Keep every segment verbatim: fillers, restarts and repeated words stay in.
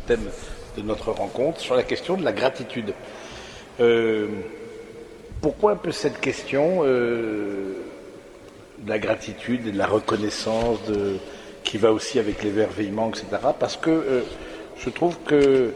thème de notre rencontre, sur la question de la gratitude. Euh, pourquoi un peu cette question euh, de la gratitude et de la reconnaissance de, qui va aussi avec l'émerveillement, et cetera. Parce que euh, je trouve que euh,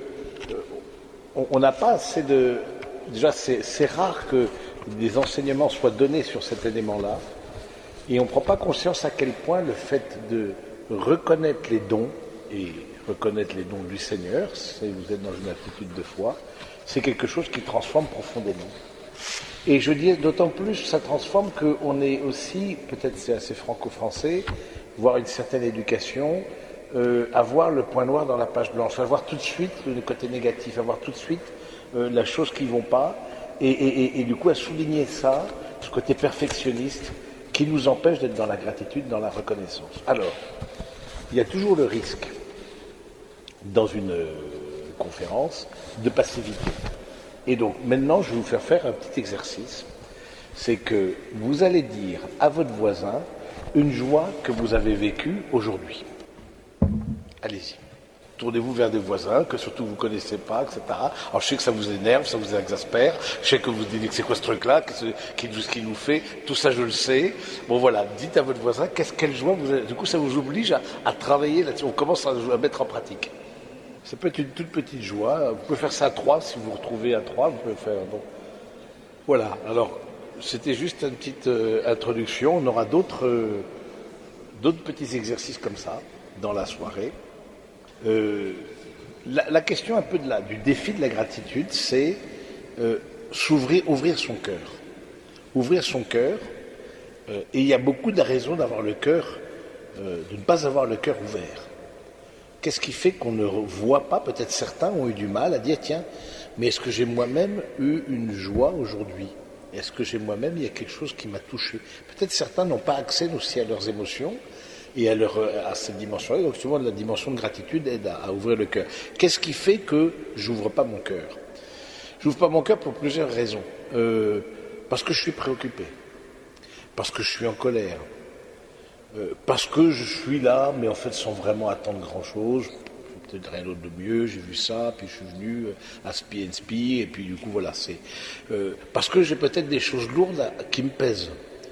on n'a pas assez de... Déjà, c'est rare que des enseignements soient donnés sur cet élément-là, et on ne prend pas conscience à quel point le fait de reconnaître les dons, et reconnaître les dons du Seigneur, si vous êtes dans une attitude de foi, c'est quelque chose qui transforme profondément. Et je dis d'autant plus, ça transforme qu'on est aussi, peut-être c'est assez franco-français, voire une certaine éducation, euh, avoir le point noir dans la page blanche, avoir tout de suite le côté négatif, avoir tout de suite euh, la chose qui ne vont pas, et, et, et, et du coup à souligner ça, ce côté perfectionniste, qui nous empêche d'être dans la gratitude, dans la reconnaissance. Alors, il y a toujours le risque, dans une euh, conférence, de passivité. Et donc, maintenant, je vais vous faire faire un petit exercice. C'est que vous allez dire à votre voisin une joie que vous avez vécue aujourd'hui. Allez-y. Tournez-vous vers des voisins que surtout vous ne connaissez pas, et cetera. Alors je sais que ça vous énerve, ça vous exaspère, je sais que vous dites que c'est quoi ce truc-là, qu'est-ce qu'il nous fait, tout ça je le sais. Bon voilà, dites à votre voisin qu'est-ce quelle joie vous avez. Du coup ça vous oblige à, à travailler là-dessus, on commence à, à mettre en pratique. Ça peut être une toute petite joie, vous pouvez faire ça à trois, si vous vous retrouvez à trois, vous pouvez faire... Bon. Voilà, alors c'était juste une petite euh, introduction, on aura d'autres euh, d'autres petits exercices comme ça dans la soirée. Euh, la, la question un peu de la, du défi de la gratitude, c'est euh, s'ouvrir, ouvrir son cœur. Ouvrir son cœur, euh, et il y a beaucoup de raisons d'avoir le cœur, euh, de ne pas avoir le cœur ouvert. Qu'est-ce qui fait qu'on ne voit pas, peut-être certains ont eu du mal à dire, tiens, mais est-ce que j'ai moi-même eu une joie aujourd'hui ? Est-ce que j'ai moi-même, il y a quelque chose qui m'a touché ? Peut-être certains n'ont pas accès aussi à leurs émotions, et à, leur, à cette dimension-là. Donc souvent la dimension de gratitude aide à, à ouvrir le cœur. Qu'est-ce qui fait que j'ouvre pas mon cœur ? J'ouvre pas mon cœur pour plusieurs raisons. Euh, parce que je suis préoccupé, parce que je suis en colère, euh, parce que je suis là, mais en fait sans vraiment attendre grand-chose. Peut-être rien d'autre de mieux, j'ai vu ça, puis je suis venu à spi and spi, et puis du coup voilà, c'est euh, parce que j'ai peut-être des choses lourdes à, qui me pèsent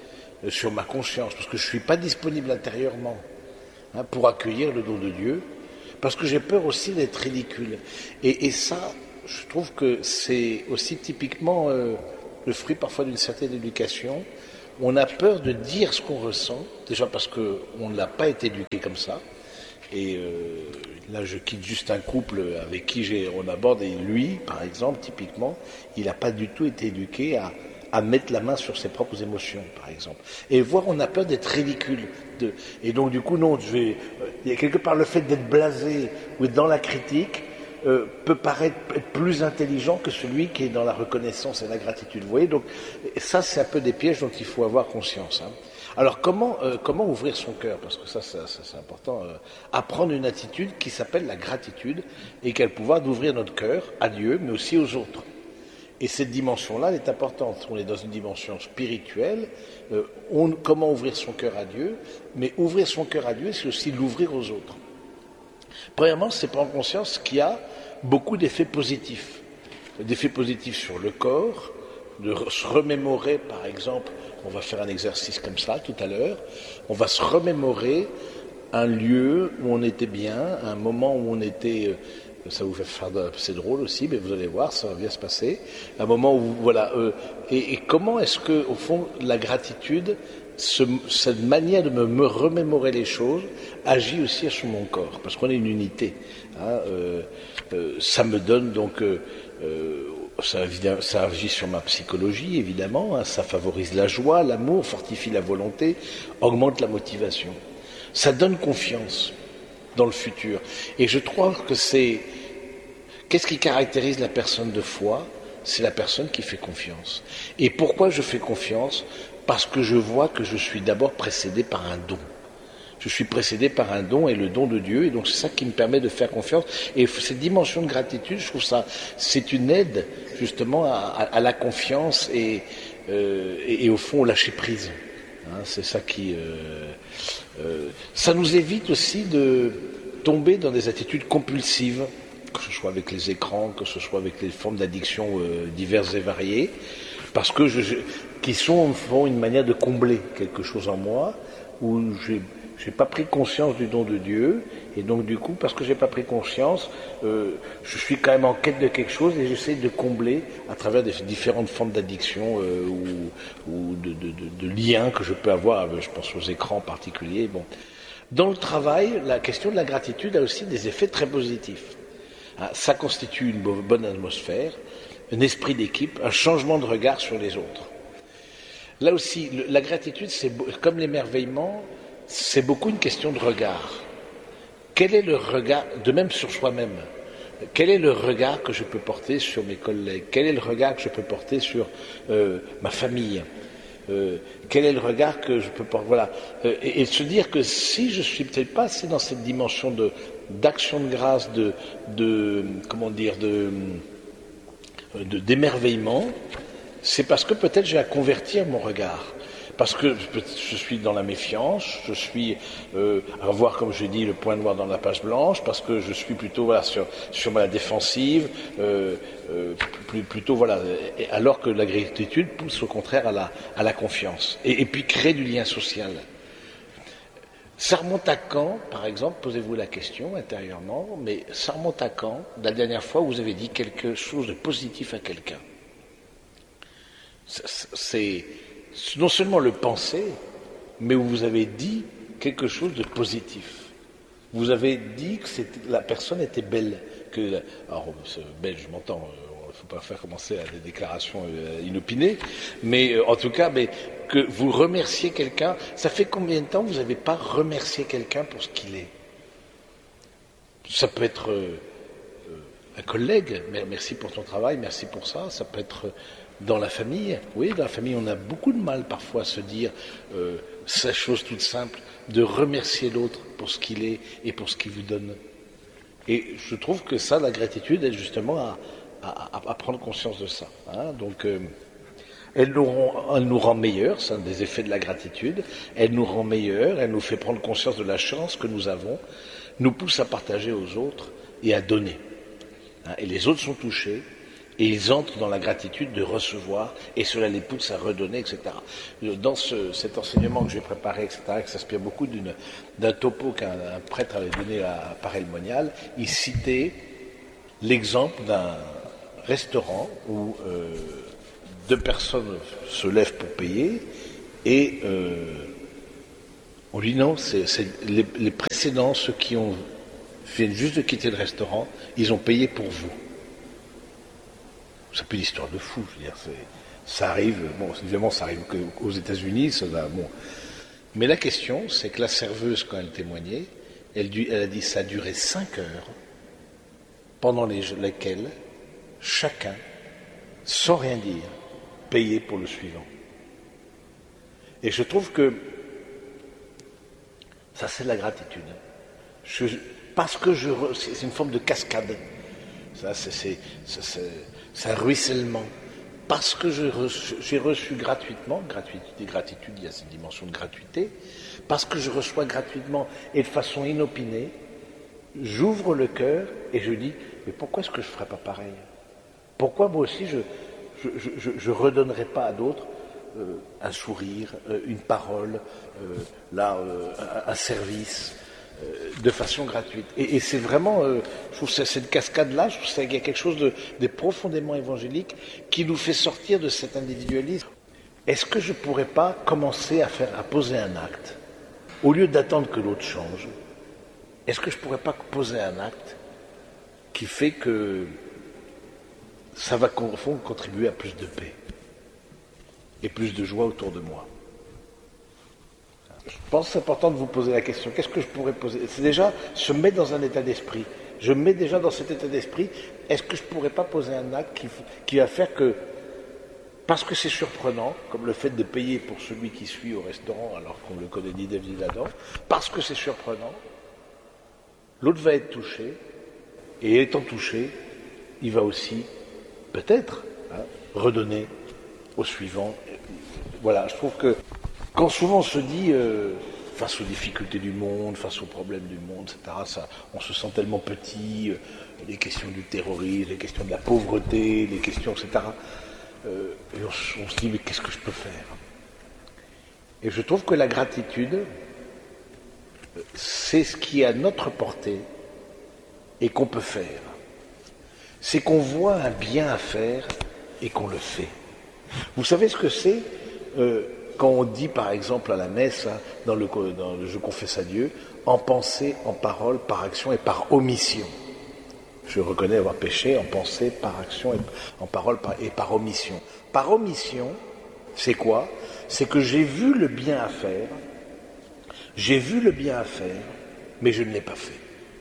sur ma conscience, parce que je ne suis pas disponible intérieurement hein, pour accueillir le don de Dieu, parce que j'ai peur aussi d'être ridicule. Et, et ça, je trouve que c'est aussi typiquement euh, le fruit parfois d'une certaine éducation. On a peur de dire ce qu'on ressent, déjà parce qu'on ne l'a pas été éduqué comme ça. Et euh, là, je quitte juste un couple avec qui j'ai, on aborde, et lui, par exemple, typiquement, il n'a pas du tout été éduqué à à mettre la main sur ses propres émotions, par exemple. Et voir, on a peur d'être ridicule. De... Et donc, du coup, non, je vais... il y a quelque part le fait d'être blasé ou être dans la critique euh, peut paraître être plus intelligent que celui qui est dans la reconnaissance et la gratitude. Vous voyez, donc, ça, c'est un peu des pièges dont il faut avoir conscience. Hein. Alors, comment, euh, comment ouvrir son cœur ? Parce que ça, ça, ça c'est important. Euh, apprendre une attitude qui s'appelle la gratitude et qui a le pouvoir d'ouvrir notre cœur à Dieu, mais aussi aux autres. Et cette dimension-là, elle est importante. On est dans une dimension spirituelle. Euh, on, comment ouvrir son cœur à Dieu ? Mais ouvrir son cœur à Dieu, c'est aussi l'ouvrir aux autres. Premièrement, c'est prendre conscience qu'il y a beaucoup d'effets positifs. D'effets positifs sur le corps, de se remémorer, par exemple, on va faire un exercice comme ça tout à l'heure, on va se remémorer un lieu où on était bien, un moment où on était... Ça vous fait faire de... c'est drôle aussi, mais vous allez voir, ça va bien se passer. Un moment où, voilà, euh, et, et comment est-ce que, au fond, la gratitude, ce, cette manière de me, me remémorer les choses, agit aussi sur mon corps, parce qu'on est une unité. Hein, euh, euh, ça me donne donc, euh, euh, ça, ça agit sur ma psychologie, évidemment. Hein, ça favorise la joie, l'amour, fortifie la volonté, augmente la motivation. Ça donne confiance dans le futur. Et je trouve que c'est... Qu'est-ce qui caractérise la personne de foi ? C'est la personne qui fait confiance. Et pourquoi je fais confiance ? Parce que je vois que je suis d'abord précédé par un don. Je suis précédé par un don et le don de Dieu, et donc c'est ça qui me permet de faire confiance. Et cette dimension de gratitude, je trouve ça, c'est une aide justement à, à, à la confiance et, euh, et, et au fond au lâcher prise. Hein, c'est ça qui... Euh, euh, ça nous évite aussi de tomber dans des attitudes compulsives que ce soit avec les écrans, que ce soit avec les formes d'addiction euh, diverses et variées, parce que je, je, qui sont font une manière de combler quelque chose en moi, où j'ai j'ai pas pris conscience du don de Dieu, et donc du coup, parce que j'ai pas pris conscience, euh, je suis quand même en quête de quelque chose, et j'essaie de combler à travers des différentes formes d'addiction euh, ou, ou de, de, de, de liens que je peux avoir, je pense aux écrans en particulier. Bon. Dans le travail, la question de la gratitude a aussi des effets très positifs. Hein, ça constitue une bonne atmosphère, un esprit d'équipe, un changement de regard sur les autres. Là aussi, le, la gratitude, c'est comme l'émerveillement, c'est beaucoup une question de regard. Quel est le regard, de même sur soi-même, quel est le regard que je peux porter sur mes collègues? Quel est le regard que je peux porter sur euh, ma famille? euh, Quel est le regard que je peux porter? Voilà. Euh, et, et se dire que si je suis peut-être pas assez dans cette dimension de d'action de grâce, de, de comment dire, de, de d'émerveillement, c'est parce que peut-être j'ai à convertir mon regard. Parce que je suis dans la méfiance, je suis euh, à voir, comme je dis, le point noir dans la page blanche, parce que je suis plutôt voilà, sur, sur ma défensive, euh, euh, plutôt voilà, alors que la gratitude pousse au contraire à la, à la confiance. Et, et puis crée du lien social. Ça remonte à quand, par exemple, posez-vous la question intérieurement, mais ça remonte à quand, la dernière fois où vous avez dit quelque chose de positif à quelqu'un? C'est non seulement le penser, mais où vous avez dit quelque chose de positif. Vous avez dit que la personne était belle. Que, alors, belle, je m'entends, il ne faut pas faire commencer à des déclarations inopinées, mais en tout cas, mais, que vous remerciez quelqu'un. Ça fait combien de temps que vous n'avez pas remercié quelqu'un pour ce qu'il est? Ça peut être euh, un collègue, merci pour ton travail, merci pour ça, ça peut être dans la famille. Oui, dans la famille, on a beaucoup de mal parfois à se dire euh, ces choses toutes simples, de remercier l'autre pour ce qu'il est et pour ce qu'il vous donne. Et je trouve que ça, la gratitude, est justement à, à, à prendre conscience de ça. Hein. Donc, euh, elle, nous rend, elle nous rend meilleurs, c'est un des effets de la gratitude, elle nous rend meilleurs, elle nous fait prendre conscience de la chance que nous avons, nous pousse à partager aux autres et à donner. Hein. Et les autres sont touchés, et ils entrent dans la gratitude de recevoir, et cela les pousse à redonner, et cetera. Dans ce, cet enseignement que j'ai préparé, et cetera, qui s'inspire beaucoup d'une, d'un topo qu'un prêtre avait donné à Paray-le-Monial, il citait l'exemple d'un restaurant où euh, deux personnes se lèvent pour payer, et euh, on lui dit non, c'est, c'est les, les précédents, ceux qui ont viennent juste de quitter le restaurant, ils ont payé pour vous. C'est plus l'histoire de fou, je veux dire, ça arrive, bon, évidemment, ça arrive qu'aux États-Unis, ça va, bon. Mais la question, c'est que la serveuse, quand elle témoignait, elle, elle a dit que ça a duré cinq heures, pendant les, lesquelles chacun, sans rien dire, payait pour le suivant. Et je trouve que ça, c'est de la gratitude. Je, parce que je, c'est une forme de cascade. Ça, c'est, c'est, c'est, c'est C'est un ruissellement. Parce que je reçu, j'ai reçu gratuitement, gratuité et gratitude, il y a cette dimension de gratuité, parce que je reçois gratuitement et de façon inopinée, j'ouvre le cœur et je dis, mais pourquoi est-ce que je ne ferais pas pareil? Pourquoi moi aussi je ne redonnerai pas à d'autres euh, un sourire, euh, une parole, euh, là, euh, un, un service de façon gratuite. Et, et c'est vraiment, euh, je trouve que cette cascade-là, je trouve qu'il y a quelque chose de, de profondément évangélique qui nous fait sortir de cet individualisme. Est-ce que je ne pourrais pas commencer à faire, à poser un acte, au lieu d'attendre que l'autre change? Est-ce que je ne pourrais pas poser un acte qui fait que ça va au fond contribuer à plus de paix et plus de joie autour de moi? Je pense que c'est important de vous poser la question. Qu'est-ce que je pourrais poser? C'est déjà se mettre dans un état d'esprit. Je me mets déjà dans cet état d'esprit. Est-ce que je ne pourrais pas poser un acte qui, qui va faire que, parce que c'est surprenant, comme le fait de payer pour celui qui suit au restaurant alors qu'on ne le connaît ni d'Ève ni d'Adam, parce que c'est surprenant, l'autre va être touché, et étant touché, il va aussi, peut-être, hein, redonner au suivant. Voilà, je trouve que quand souvent on se dit, euh, face aux difficultés du monde, face aux problèmes du monde, et cetera. Ça, on se sent tellement petit, euh, les questions du terrorisme, les questions de la pauvreté, les questions, et cetera. Euh, et on, on se dit, mais qu'est-ce que je peux faire? Et je trouve que la gratitude, c'est ce qui est à notre portée et qu'on peut faire. C'est qu'on voit un bien à faire et qu'on le fait. Vous savez ce que c'est euh, quand on dit par exemple à la messe, hein, dans, le, dans le « Je confesse à Dieu », en pensée, en parole, par action et par omission. Je reconnais avoir péché en pensée, par action, et en parole par, et par omission. Par omission, c'est quoi? C'est que j'ai vu le bien à faire, j'ai vu le bien à faire, mais je ne l'ai pas fait.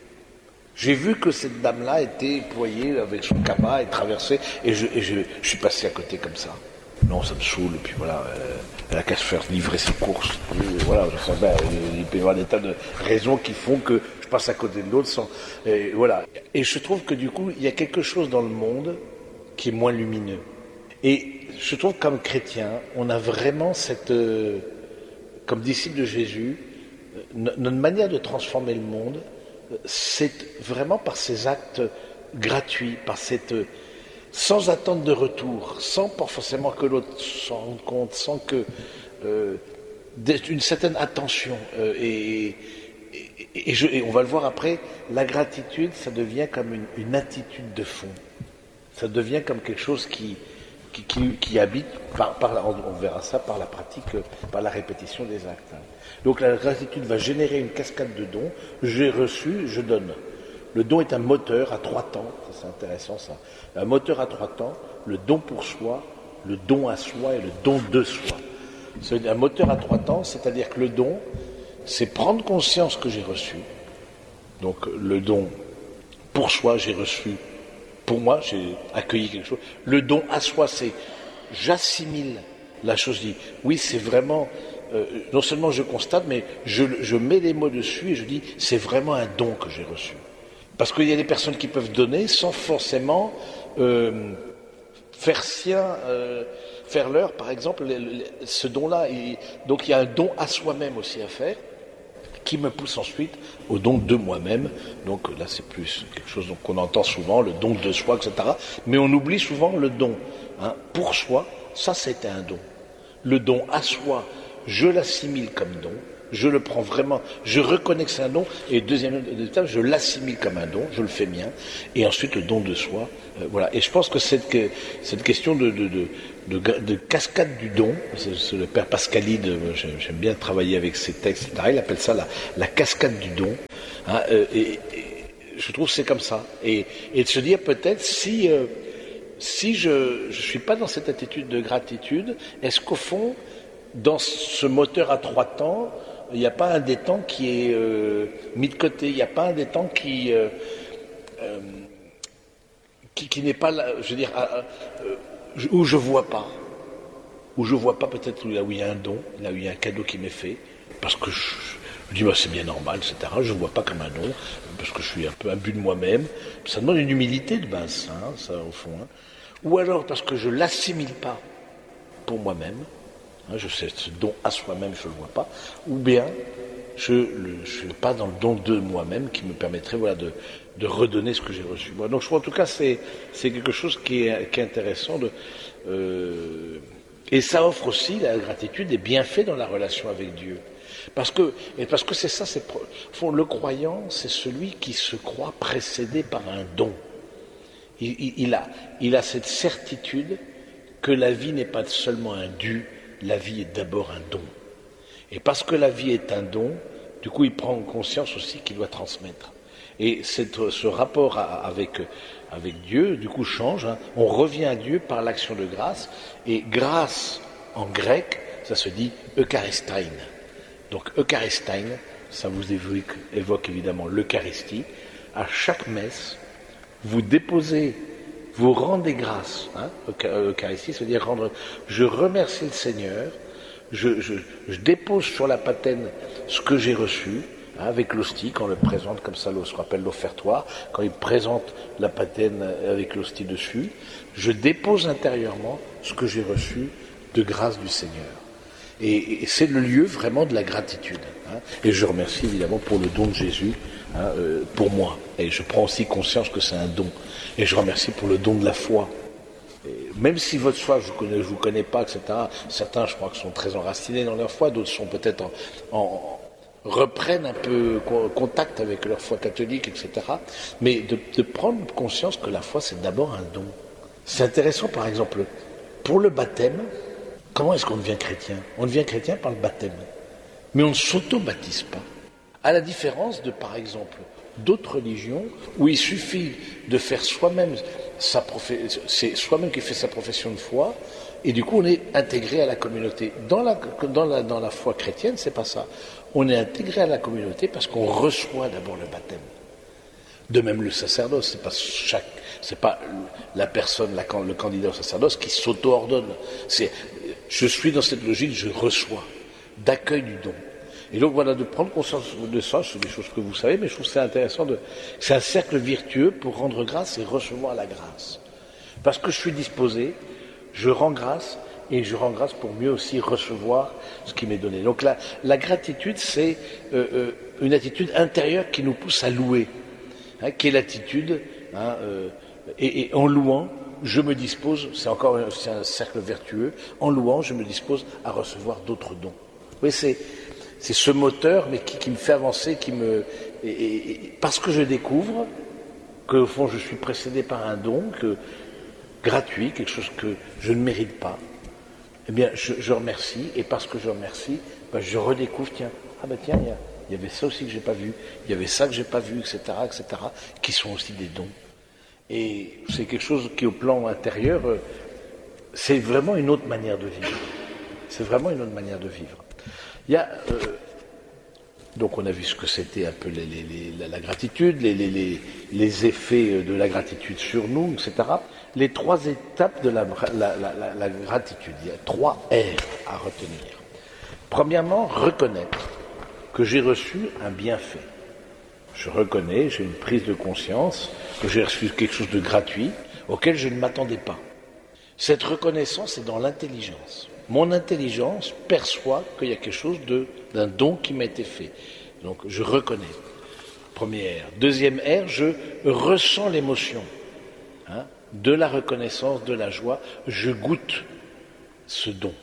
J'ai vu que cette dame-là était ployée avec son cabas et traversée, et je, et je, je suis passé à côté comme ça. Non, ça me saoule, et puis voilà, euh, elle a qu'à se faire livrer ses courses. Et voilà, je sais pas, il peut y avoir des tas de raisons qui font que je passe à côté de l'autre sans. Et voilà. Et je trouve que du coup, il y a quelque chose dans le monde qui est moins lumineux. Et je trouve que comme chrétien, on a vraiment cette. Euh, comme disciple de Jésus, notre manière de transformer le monde, c'est vraiment par ces actes gratuits, par cette. Sans attente de retour, sans pas forcément que l'autre s'en rende compte, sans que euh, une certaine attention. Euh, et, et, et, je, et on va le voir après, la gratitude, ça devient comme une, une attitude de fond. Ça devient comme quelque chose qui, qui, qui, qui habite, par, par la, on verra ça par la pratique, par la répétition des actes. Donc la gratitude va générer une cascade de dons. J'ai reçu, je donne. Le don est un moteur à trois temps, ça c'est intéressant ça. Un moteur à trois temps, le don pour soi, le don à soi et le don de soi. C'est un moteur à trois temps, c'est-à-dire que le don, c'est prendre conscience que j'ai reçu. Donc le don pour soi, j'ai reçu, pour moi, j'ai accueilli quelque chose. Le don à soi, c'est j'assimile la chose, je dis, oui c'est vraiment, euh, non seulement je constate, mais je, je mets les mots dessus et je dis, c'est vraiment un don que j'ai reçu. Parce qu'il y a des personnes qui peuvent donner sans forcément euh, faire sien, euh, faire leur, par exemple, le, le, ce don-là. Et, donc il y a un don à soi-même aussi à faire, qui me pousse ensuite au don de moi-même. Donc là c'est plus quelque chose qu'on entend souvent, le don de soi, et cetera. Mais on oublie souvent le don. Hein. Pour soi, ça c'était un don. Le don à soi, je l'assimile comme don. Je le prends vraiment, je reconnais que c'est un don, et deuxième étape, je l'assimile comme un don, je le fais mien, et ensuite le don de soi, euh, voilà. Et je pense que cette, que, cette question de, de, de, de, de cascade du don, c'est, c'est le père Pascalide, j'aime bien travailler avec ses textes, et cetera, il appelle ça la, la cascade du don, hein, euh, et, et je trouve que c'est comme ça, et, et de se dire peut-être si, euh, si je ne suis pas dans cette attitude de gratitude, est-ce qu'au fond, dans ce moteur à trois temps, il n'y a pas un des temps qui est euh, mis de côté, il n'y a pas un des temps qui, euh, euh, qui, qui n'est pas là, je veux dire, euh, où je ne vois pas, où je ne vois pas peut-être là où il y a un don, là où il y a un cadeau qui m'est fait, parce que je, je dis bah, c'est bien normal, et cetera. Je ne vois pas comme un don, parce que je suis un peu imbu de moi-même. Ça demande une humilité de base, hein, ça au fond. Hein. Ou alors parce que je ne l'assimile pas pour moi-même. Je sais, ce don à soi-même, je ne le vois pas. Ou bien, je ne suis pas dans le don de moi-même qui me permettrait voilà, de, de redonner ce que j'ai reçu. Bon, donc, je crois, en tout cas, c'est, c'est quelque chose qui est, qui est intéressant. De, euh, et ça offre aussi, la gratitude, des bienfaits dans la relation avec Dieu. Parce que, et parce que c'est ça, c'est, le croyant, c'est celui qui se croit précédé par un don. Il, il, il, a, il a cette certitude que la vie n'est pas seulement un dû, la vie est d'abord un don. Et parce que la vie est un don, du coup, il prend conscience aussi qu'il doit transmettre. Et cette, ce rapport à, avec, avec Dieu, du coup, change. Hein. On revient à Dieu par l'action de grâce. Et grâce, en grec, ça se dit Eucharistein. Donc, Eucharistein, ça vous évoque, évoque évidemment l'Eucharistie. À chaque messe, vous déposez, vous rendez grâce. Hein, Eucharistie, ça veut dire rendre. Je remercie le Seigneur, je, je, je dépose sur la patène ce que j'ai reçu, hein, avec l'hostie, quand on le présente comme ça, on se rappelle l'offertoire, quand il présente la patène avec l'hostie dessus, je dépose intérieurement ce que j'ai reçu de grâce du Seigneur. Et, et c'est le lieu vraiment de la gratitude. Hein. Et je remercie évidemment pour le don de Jésus, hein, euh, pour moi. Et je prends aussi conscience que c'est un don. Et je remercie pour le don de la foi. Et même si votre foi, je ne vous connais pas, et cetera. Certains, je crois, que sont très enracinés dans leur foi, d'autres sont peut-être en, en reprennent un peu contact avec leur foi catholique, et cetera. Mais de, de prendre conscience que la foi, c'est d'abord un don. C'est intéressant, par exemple, pour le baptême, comment est-ce qu'on devient chrétien? On devient chrétien par le baptême. Mais on ne s'auto-baptise pas. À la différence de, par exemple, d'autres religions où il suffit de faire soi-même sa profession, c'est soi-même qui fait sa profession de foi, et du coup on est intégré à la communauté. Dans la, dans la, dans la foi chrétienne, c'est pas ça. On est intégré à la communauté parce qu'on reçoit d'abord le baptême. De même le sacerdoce, c'est pas chaque, c'est pas la personne, la, le candidat au sacerdoce qui s'auto-ordonne. C'est, je suis dans cette logique, je reçois, d'accueil du don. Et donc voilà, de prendre conscience de ça, c'est des choses que vous savez, mais je trouve que c'est intéressant de, c'est un cercle vertueux pour rendre grâce et recevoir la grâce. Parce que je suis disposé, je rends grâce, et je rends grâce pour mieux aussi recevoir ce qui m'est donné. Donc la, la gratitude, c'est euh, euh, une attitude intérieure qui nous pousse à louer, hein, qui est l'attitude, hein, euh, et, et en louant, je me dispose, c'est encore un, c'est un cercle vertueux, en louant, je me dispose à recevoir d'autres dons. Oui, c'est, c'est ce moteur, mais qui, qui me fait avancer, qui me, et, et, et, parce que je découvre qu'au fond, je suis précédé par un don, que, gratuit, quelque chose que je ne mérite pas. Eh bien, je, je remercie, et parce que je remercie, ben, je redécouvre, tiens, ah ben tiens, il y, a, il y avait ça aussi que j'ai pas vu, il y avait ça que j'ai pas vu, et cetera, et cetera, qui sont aussi des dons. Et c'est quelque chose qui, au plan intérieur, euh, c'est vraiment une autre manière de vivre. C'est vraiment une autre manière de vivre. Il y a, euh, donc on a vu ce que c'était un peu les, les, les, la, la gratitude, les, les, les, les effets de la gratitude sur nous, et cetera. Les trois étapes de la, la, la, la gratitude, il y a trois R à retenir. Premièrement, reconnaître que j'ai reçu un bienfait. Je reconnais, j'ai une prise de conscience, que j'ai reçu quelque chose de gratuit, auquel je ne m'attendais pas. Cette reconnaissance est dans l'intelligence. Mon intelligence perçoit qu'il y a quelque chose de, d'un don qui m'a été fait. Donc je reconnais. Premier R. Deuxième R, je ressens l'émotion. Hein, de la reconnaissance, de la joie, je goûte ce don.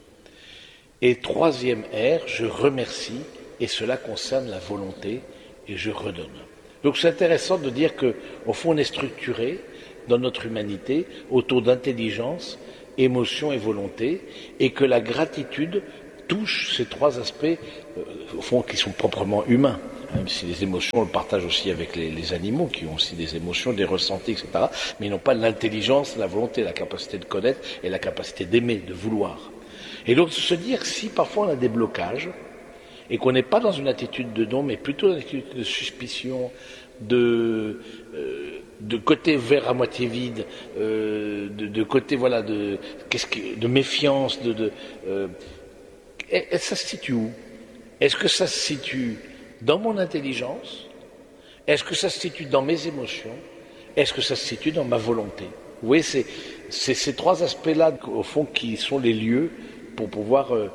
Et troisième R, je remercie, et cela concerne la volonté, et je redonne. Donc c'est intéressant de dire que, au fond, on est structuré dans notre humanité autour d'intelligence, émotion et volonté, et que la gratitude touche ces trois aspects, euh, au fond, qui sont proprement humains. Même si les émotions, on le partage aussi avec les, les animaux, qui ont aussi des émotions, des ressentis, et cetera, mais ils n'ont pas l'intelligence, la volonté, la capacité de connaître et la capacité d'aimer, de vouloir. Et donc se dire, si parfois on a des blocages, et qu'on n'est pas dans une attitude de don, mais plutôt dans une attitude de suspicion, de, euh, de côté verre à moitié vide, euh, de, de côté, voilà, de, qu'est-ce que, de méfiance, de, de euh, et, et ça se situe où? Est-ce que ça se situe dans mon intelligence? Est-ce que ça se situe dans mes émotions? Est-ce que ça se situe dans ma volonté? Vous voyez, c'est, c'est ces trois aspects-là, au fond, qui sont les lieux pour pouvoir euh,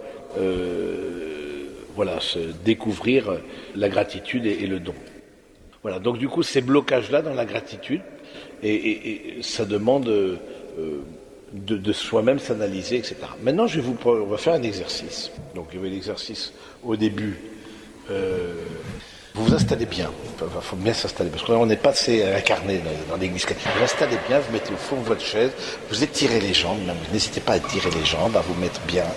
euh, voilà, se découvrir la gratitude et, et le don. Voilà, donc du coup, ces blocages-là dans la gratitude, et, et, et ça demande euh, de, de soi-même s'analyser, et cetera. Maintenant, je vais vous, on va faire un exercice. Donc, il y avait l'exercice au début. Euh, vous vous installez bien, il faut bien s'installer, parce qu'on n'est pas assez incarné dans, dans l'église. Vous vous installez bien, vous mettez au fond de votre chaise, vous étirez les jambes, n'hésitez pas à étirer les jambes, à vous mettre bien.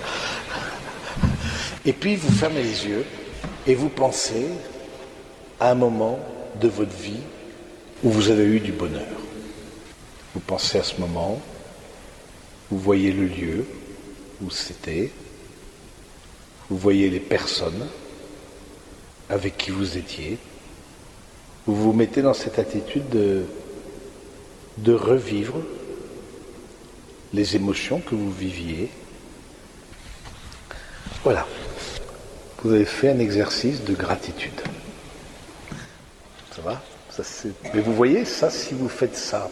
Et puis vous fermez les yeux et vous pensez à un moment de votre vie où vous avez eu du bonheur. Vous pensez à ce moment, vous voyez le lieu où c'était, vous voyez les personnes avec qui vous étiez, vous vous mettez dans cette attitude de, de revivre les émotions que vous viviez. Voilà, vous avez fait un exercice de gratitude. Ça va? Ça, c'est... Mais vous voyez, ça, si vous faites ça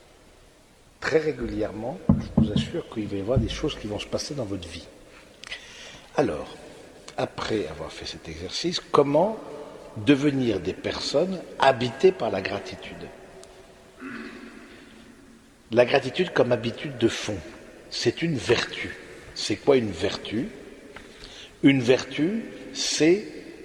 très régulièrement, je vous assure qu'il va y avoir des choses qui vont se passer dans votre vie. Alors, après avoir fait cet exercice, comment devenir des personnes habitées par la gratitude? La gratitude comme habitude de fond, c'est une vertu. C'est quoi une vertu? Une vertu, c'est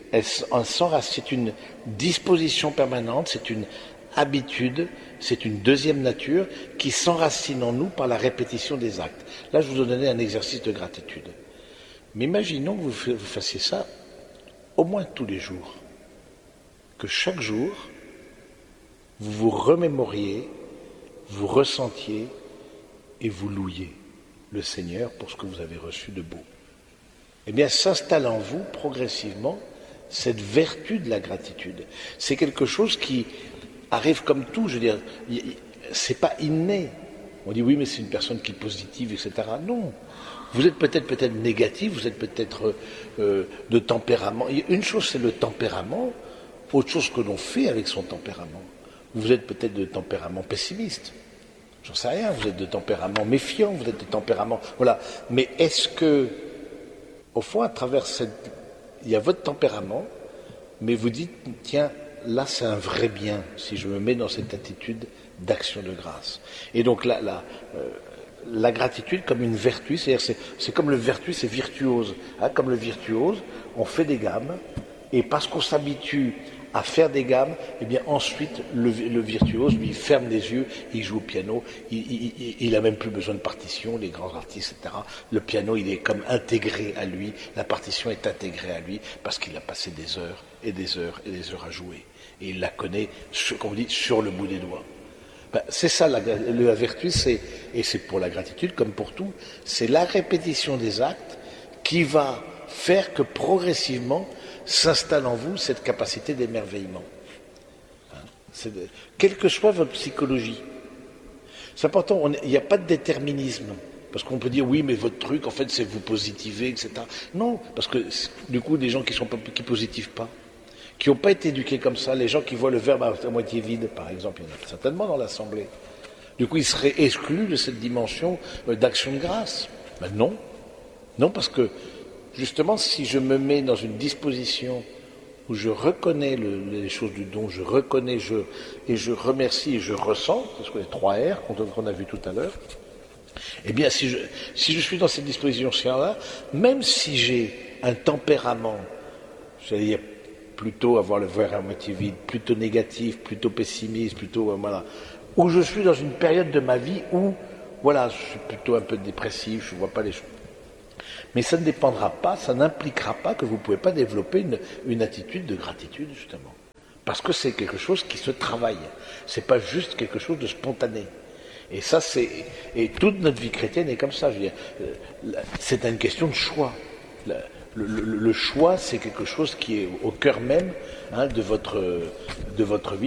c'est une disposition permanente, c'est une habitude, c'est une deuxième nature qui s'enracine en nous par la répétition des actes. Là, je vous ai donné un exercice de gratitude. Mais imaginons que vous fassiez ça au moins tous les jours. Que chaque jour, vous vous remémoriez, vous ressentiez et vous louiez le Seigneur pour ce que vous avez reçu de beau. Eh bien, s'installe en vous progressivement cette vertu de la gratitude. C'est quelque chose qui arrive comme tout, je veux dire, c'est pas inné. On dit oui, mais c'est une personne qui est positive, et cetera. Non. Vous êtes peut-être peut-être négatif, vous êtes peut-être euh, de tempérament. Une chose, c'est le tempérament, autre chose que l'on fait avec son tempérament. Vous êtes peut-être de tempérament pessimiste. J'en sais rien, vous êtes de tempérament méfiant, vous êtes de tempérament... Voilà. Mais est-ce que, au fond, à travers cette... Il y a votre tempérament, mais vous dites, tiens, là c'est un vrai bien, si je me mets dans cette attitude d'action de grâce. Et donc là, là euh, la gratitude comme une vertu, c'est-à-dire c'est, c'est comme le vertu, c'est virtuose. Hein, comme le virtuose, on fait des gammes, et parce qu'on s'habitue à faire des gammes, eh bien ensuite le, le virtuose, lui, il ferme les yeux, il joue au piano, il n'a même plus besoin de partition, les grands artistes, et cetera. Le piano, il est comme intégré à lui, la partition est intégrée à lui, parce qu'il a passé des heures et des heures et des heures à jouer. Et il la connaît, comme on dit, sur le bout des doigts. Ben, c'est ça la, la vertu, c'est, et c'est pour la gratitude comme pour tout, c'est la répétition des actes qui va faire que progressivement s'installe en vous cette capacité d'émerveillement. Hein, c'est de, quelle que soit votre psychologie. C'est important, il n'y a pas de déterminisme. Parce qu'on peut dire, oui, mais votre truc, en fait, c'est vous positiver, et cetera. Non, parce que, du coup, des gens qui ne qui positivent pas, qui n'ont pas été éduqués comme ça, les gens qui voient le verbe à, à moitié vide, par exemple, il y en a certainement dans l'Assemblée. Du coup, ils seraient exclus de cette dimension euh, d'action de grâce. Ben non. Non, parce que, justement, si je me mets dans une disposition où je reconnais le, les choses du don, je reconnais, je, et je remercie et je ressens, c'est ce que les trois R qu'on, qu'on a vu tout à l'heure, eh bien, si je, si je suis dans cette disposition-là, même si j'ai un tempérament, j'allais dire plutôt avoir le verre à moitié vide, plutôt négatif, plutôt pessimiste, plutôt, euh, voilà, où je suis dans une période de ma vie où, voilà, je suis plutôt un peu dépressif, je ne vois pas les choses. Mais ça ne dépendra pas, ça n'impliquera pas que vous ne pouvez pas développer une, une attitude de gratitude, justement. Parce que c'est quelque chose qui se travaille. Ce n'est pas juste quelque chose de spontané. Et ça, c'est. Et toute notre vie chrétienne est comme ça. Je veux dire, c'est une question de choix. Le, le, le choix, c'est quelque chose qui est au cœur même hein, de votre, de votre vie.